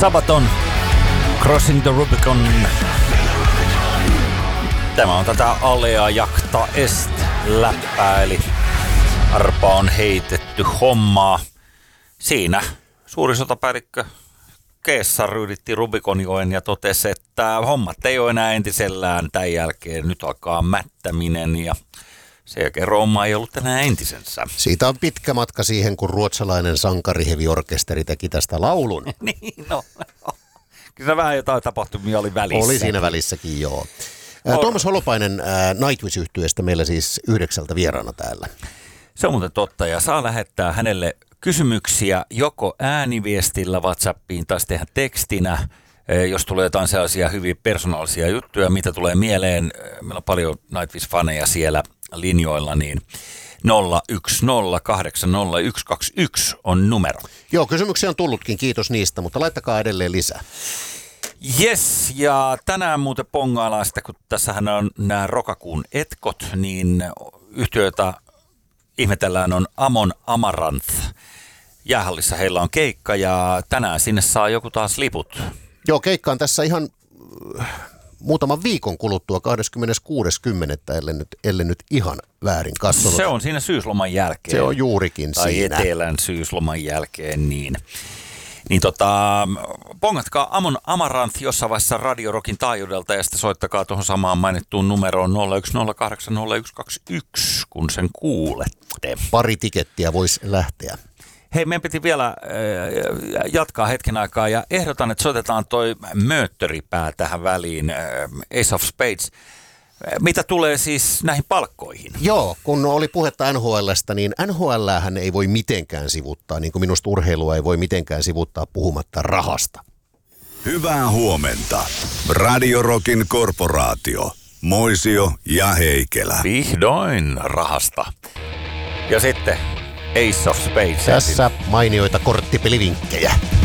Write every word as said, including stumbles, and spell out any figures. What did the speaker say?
Sabaton, Crossing the Rubicon. Tämä on tätä alea jakta est läppää, eli arpa on heitetty hommaa. Siinä suuri sotapäällikkö Keessar ylitti Rubikonjoen ja totesi, että hommat ei ole enää entisellään tämän jälkeen. Nyt alkaa mättäminen ja sen jälkeen Rooma ei ollut enää entisensä. Siitä on pitkä matka siihen, kun ruotsalainen sankariheviorkesteri teki tästä laulun. Niin, no. Kyllä vähän jotain tapahtumia oli välissä. Oli siinä välissäkin, joo. Ää, Tuomas Holopainen ää, Nightwish-yhtyeestä meillä siis yhdeksältä vieraana täällä. Se on muuten totta, ja saa lähettää hänelle kysymyksiä joko ääniviestillä WhatsAppiin tai sitten tekstinä, jos tulee jotain sellaisia hyvin persoonallisia juttuja, mitä tulee mieleen. Meillä on paljon Nightwish-faneja siellä linjoilla, niin nolla yksi nolla kahdeksan nolla yksi kaksi yksi on numero. Joo, kysymyksiä on tullutkin, kiitos niistä, mutta laittakaa edelleen lisää. Jes, ja tänään muuten pongaillaan sitä, kun tässähän on nämä Rokakuun etkot, niin yhtiö, jota ihmetellään, on Amon Amaranth. Jäähallissa heillä on keikka ja tänään sinne saa joku taas liput. Joo, keikka on tässä ihan muutaman viikon kuluttua kahdeskymmeneskuudes kymmenettä ellen nyt, ellen nyt ihan väärin katsonut. Se on siinä syysloman jälkeen. Se on juurikin tai siinä. Tai etelän syysloman jälkeen, niin... Niin tota, pongatkaa Amon Amaranth jossain vaiheessa Radio Rockin taajuudelta ja sitten soittakaa tuohon samaan mainittuun numeroon nolla yksi nolla kahdeksan nolla yksi kaksi yksi, kun sen kuulette. Pari tikettiä voisi lähteä. Hei, meidän piti vielä äh, jatkaa hetken aikaa ja ehdotan, että soitetaan toi mööttöripää tähän väliin, äh, Ace of Spades. Mitä tulee siis näihin palkkoihin? Joo, kun oli puhetta N H L:stä, niin N H L:hän ei voi mitenkään sivuttaa, niin kuin minusta urheilua ei voi mitenkään sivuttaa puhumatta rahasta. Hyvää huomenta. Radio Rockin korporaatio, Moisio ja Heikelä. Vihdoin rahasta. Ja sitten Ace of Spades. Tässä mainioita korttipelivinkkejä.